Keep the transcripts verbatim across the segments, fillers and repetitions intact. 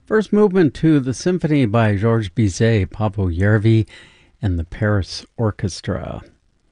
First movement to the symphony by Georges Bizet, Pablo Yervi, and the Paris Orchestra.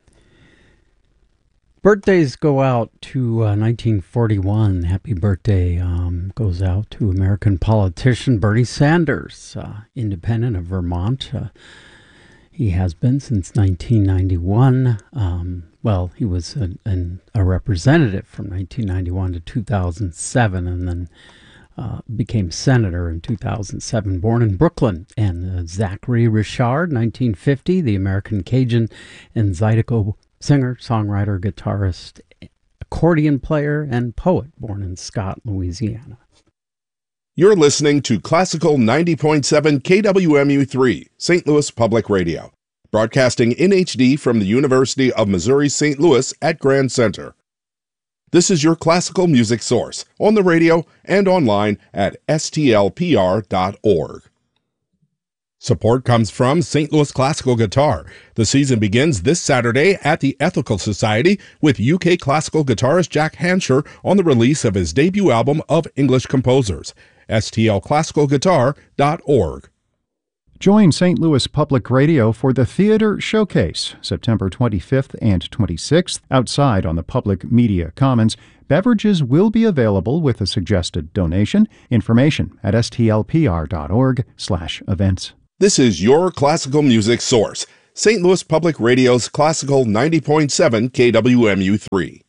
Birthdays go out to uh, nineteen forty-one. Happy birthday um, goes out to American politician Bernie Sanders, uh, independent of Vermont. Uh, he has been since nineteen ninety-one. Um, well, he was a, an, a representative from nineteen ninety-one to two thousand seven, and then Uh, became senator in two thousand seven, born in Brooklyn. And uh, Zachary Richard, nineteen fifty, the American Cajun and Zydeco singer, songwriter, guitarist, accordion player, and poet, born in Scott, Louisiana. You're listening to Classical ninety point seven K W M U three, Saint Louis Public Radio, broadcasting in H D from the University of Missouri Saint Louis at Grand Center. This is your classical music source on the radio and online at S T L P R dot org. Support comes from Saint Louis Classical Guitar. The season begins this Saturday at the Ethical Society with U K classical guitarist Jack Hansher on the release of his debut album of English composers. S T L classical guitar dot org. Join Saint Louis Public Radio for the Theater Showcase, September twenty-fifth and twenty-sixth, outside on the Public Media Commons. Beverages will be available with a suggested donation. Information at S T L P R dot org slash events. This is your classical music source, Saint Louis Public Radio's Classical ninety point seven K W M U three.